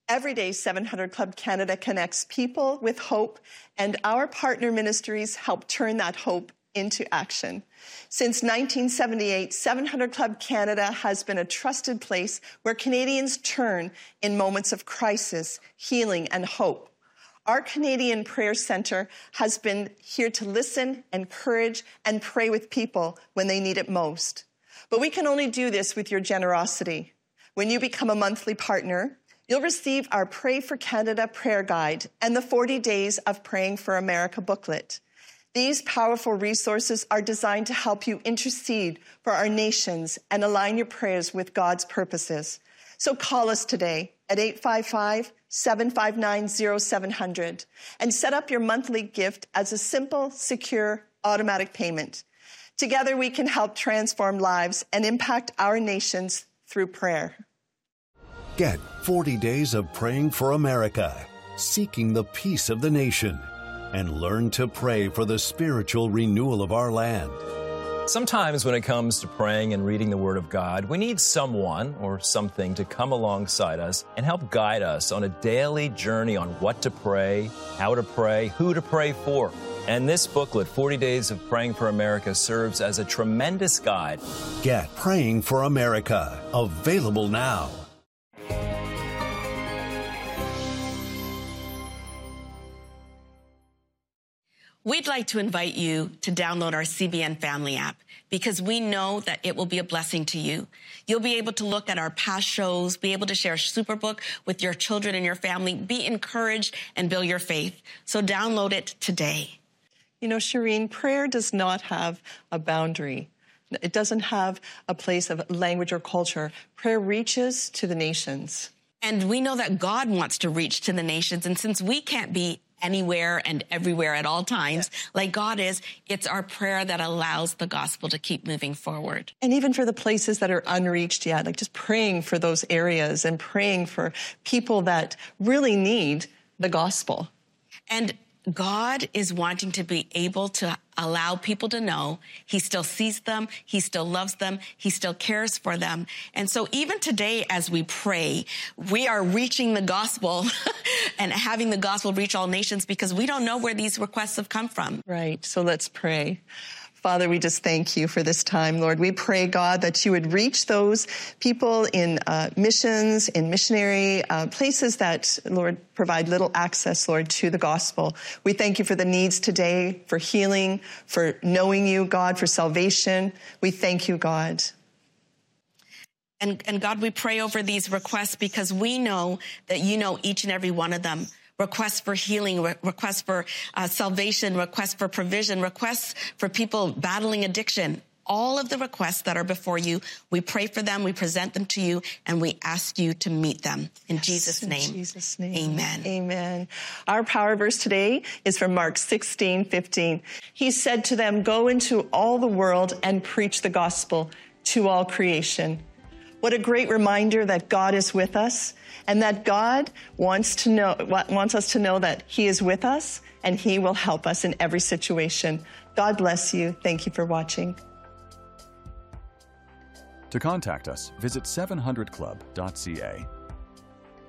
Every day, 700 Club Canada connects people with hope, and our partner ministries help turn that hope into action. Since 1978, 700 Club Canada has been a trusted place where Canadians turn in moments of crisis, healing, and hope. Our Canadian Prayer Centre has been here to listen, encourage, and pray with people when they need it most. But we can only do this with your generosity. When you become a monthly partner, you'll receive our Pray for Canada prayer guide and the 40 Days of Praying for America booklet. These powerful resources are designed to help you intercede for our nations and align your prayers with God's purposes. So call us today at 855-759-0700 and set up your monthly gift as a simple, secure, automatic payment. Together we can help transform lives and impact our nations through prayer. Get 40 Days of Praying for America, seeking the peace of the nation, and learn to pray for the spiritual renewal of our land. Sometimes when it comes to praying and reading the Word of God, we need someone or something to come alongside us and help guide us on a daily journey on what to pray, how to pray, who to pray for. And this booklet, 40 Days of Praying for America, serves as a tremendous guide. Get Praying for America, available now. We'd like to invite you to download our CBN Family app because we know that it will be a blessing to you. You'll be able to look at our past shows, be able to share Superbook with your children and your family, be encouraged and build your faith. So download it today. You know, Shireen, prayer does not have a boundary. It doesn't have a place of language or culture. Prayer reaches to the nations. And we know that God wants to reach to the nations. And since we can't be anywhere and everywhere at all times, like God is, it's our prayer that allows the gospel to keep moving forward. And even for the places that are unreached yet, like just praying for those areas and praying for people that really need the gospel. And God is wanting to be able to allow people to know he still sees them, he still loves them, he still cares for them. And so even today as we pray, we are reaching the gospel and having the gospel reach all nations because we don't know where these requests have come from. Right. So let's pray. Father, we just thank you for this time, Lord. We pray, God, that you would reach those people in missions, in missionary places that, Lord, provide little access, Lord, to the gospel. We thank you for the needs today, for healing, for knowing you, God, for salvation. We thank you, God. And God, we pray over these requests because we know that you know each and every one of them. Requests for healing, requests for salvation, requests for provision, requests for people battling addiction. All of the requests that are before you, we pray for them, we present them to you, and we ask you to meet them. In Jesus' name. In Jesus' name. Amen. Amen. Our power verse today is from Mark 16:15. He said to them, "Go into all the world and preach the gospel to all creation." What a great reminder that God is with us and that God wants us to know that he is with us and he will help us in every situation. God bless you. Thank you for watching. To contact us, visit 700club.ca.